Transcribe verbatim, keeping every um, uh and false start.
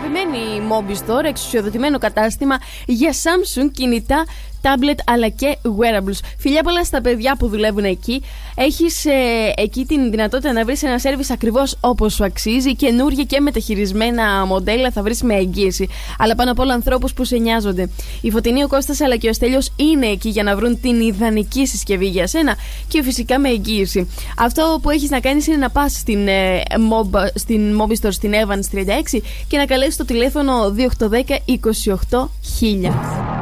εξουσιοδοτημένη Mobistore, εξουσιοδοτημένο κατάστημα για Samsung κινητά, tablet αλλά και wearables. Φιλιά πολλά στα παιδιά που δουλεύουν εκεί. Έχεις ε, εκεί την δυνατότητα να βρεις ένα σέρβις ακριβώς όπως σου αξίζει. Καινούργια και μεταχειρισμένα μοντέλα θα βρεις με εγγύηση. Αλλά πάνω απ' όλα ανθρώπους που σε νοιάζονται. Η Φωτεινή, ο Κώστας αλλά και ο Στέλιος είναι εκεί για να βρουν την ιδανική συσκευή για σένα και φυσικά με εγγύηση. Αυτό που έχεις να κάνεις είναι να πας στην, ε, Mob, στην Mobistore στην Evans τριάντα έξι και να καλέσεις το τηλέφωνο δύο οκτώ ένα μηδέν είκοσι οκτώ χίλια.